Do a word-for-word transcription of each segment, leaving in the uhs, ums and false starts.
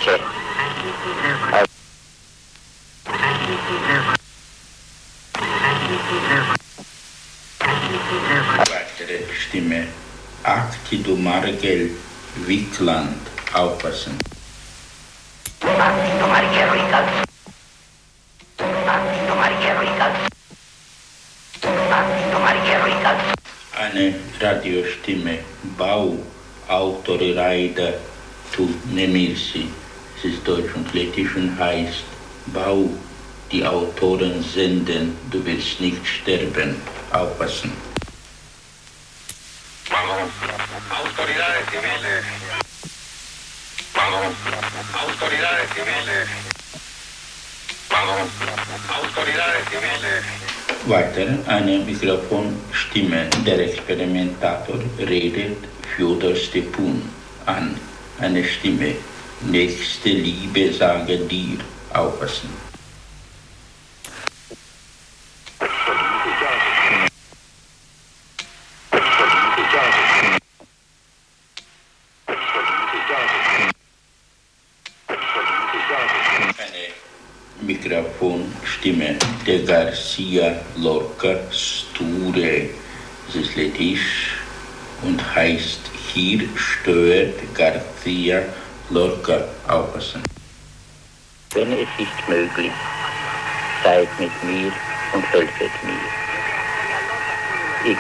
Pace. Weitere Stimme. Acti du Margel Wickland. Aufpassen. Acti du Margel Wickland. Acti du Margel Wickland. Acti du Margel Wickland. Eine Radiostimme. Bau. Autori Reiter. Tu Nemirsi. Es ist deutsch und lettisch und heißt Bau. Die Autoren senden. Du wirst nicht sterben. Aufpassen. Autoridades civiles. Autoridades civiles. Autoridades civiles. Weiter eine Mikrofonstimme. Der Experimentator redet Fjodor Stepun an. Eine Stimme. Nächste Liebe sage dir. Aufpassen. Mikrofonstimme der Garcia Lorca Sture. Es ist lettisch und heißt hier stört Garcia Lorca. Aufpassen. Wenn es ist möglich, seid mit mir und helfet mir. Ich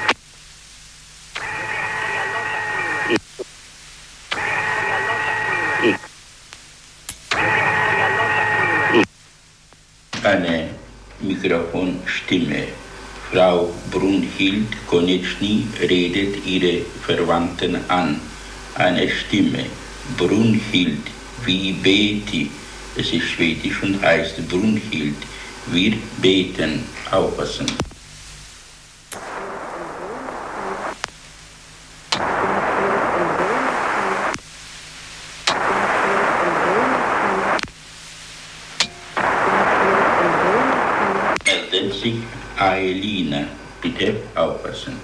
Eine Mikrofonstimme. Frau Brunhild Konitschny redet ihre Verwandten an. Eine Stimme. Brunhild, wie Betty. Es ist schwedisch und heißt Brunhild. Wir beten. Aufpassen. Aelina, bitte aufpassen.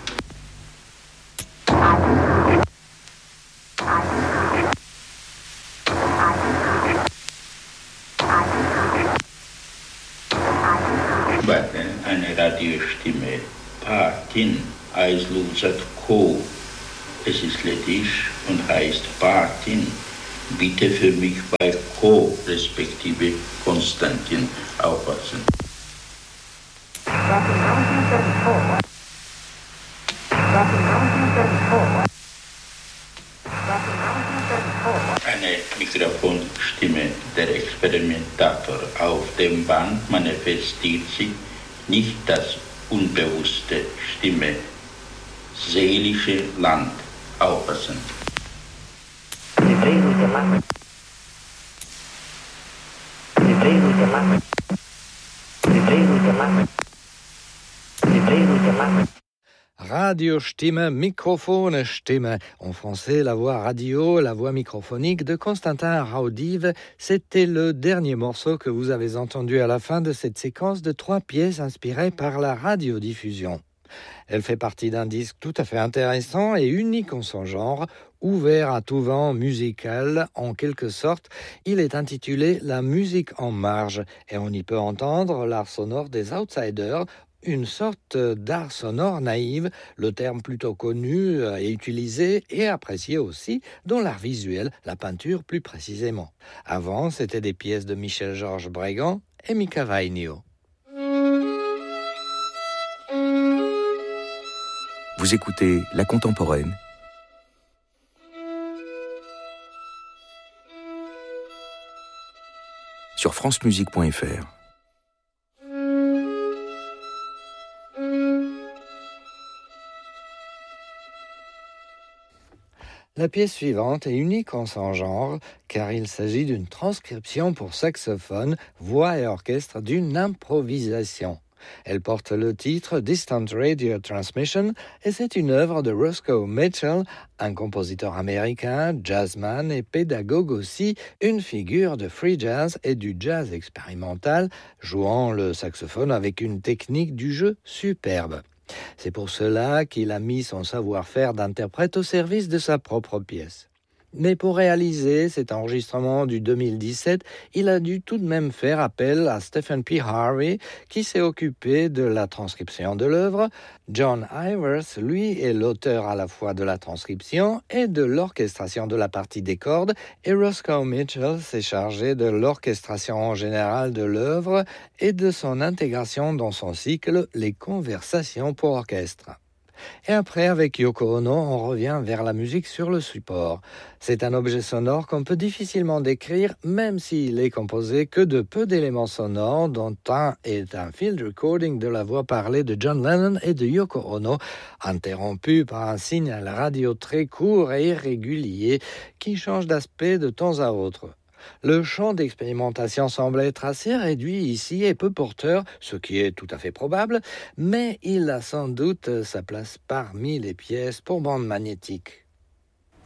Warte, eine Radiostimme. Patin, Eislusat Ko. Es ist lettisch und heißt Patin. Bitte für mich bei Ko, respektive Konstantin, aufpassen. Eine Mikrofonstimme, der Experimentator. Auf dem Band manifestiert sich nicht das unbewusste Stimme. Seelische Land. Aufpassen. Sie drehen mit lang. Sie drehen mit lang. Sie drehen mit lang. Sie drehen mit lang. Radio-Stimme, Microphone-Stimme. En français, la voix radio, la voix microphonique de Constantin Raudive. C'était le dernier morceau que vous avez entendu à la fin de cette séquence de trois pièces inspirées par la radiodiffusion. Elle fait partie d'un disque tout à fait intéressant et unique en son genre, ouvert à tout vent musical en quelque sorte. Il est intitulé « La musique en marge » et on y peut entendre l'art sonore des outsiders, une sorte d'art sonore naïve, le terme plutôt connu et utilisé et apprécié aussi dans l'art visuel, la peinture plus précisément. Avant, c'était des pièces de Michel-Georges Brégant et Mika Vainio. Vous écoutez La Contemporaine sur francemusique point f r. La pièce suivante est unique en son genre, car il s'agit d'une transcription pour saxophone, voix et orchestre d'une improvisation. Elle porte le titre Distant Radio Transmission et c'est une œuvre de Roscoe Mitchell, un compositeur américain, jazzman et pédagogue aussi, une figure de free jazz et du jazz expérimental, jouant le saxophone avec une technique du jeu superbe. C'est pour cela qu'il a mis son savoir-faire d'interprète au service de sa propre pièce. Mais pour réaliser cet enregistrement du deux mille dix-sept, il a dû tout de même faire appel à Stephen P. Harvey, qui s'est occupé de la transcription de l'œuvre. John Ivers, lui, est l'auteur à la fois de la transcription et de l'orchestration de la partie des cordes, et Roscoe Mitchell s'est chargé de l'orchestration en général de l'œuvre et de son intégration dans son cycle « Les conversations pour orchestre ». Et après, avec Yoko Ono, on revient vers la musique sur le support. C'est un objet sonore qu'on peut difficilement décrire, même s'il est composé que de peu d'éléments sonores, dont un est un field recording de la voix parlée de John Lennon et de Yoko Ono, interrompu par un signal radio très court et irrégulier qui change d'aspect de temps à autre. Le champ d'expérimentation semble être assez réduit ici et peu porteur, ce qui est tout à fait probable, mais il a sans doute sa place parmi les pièces pour bande magnétique.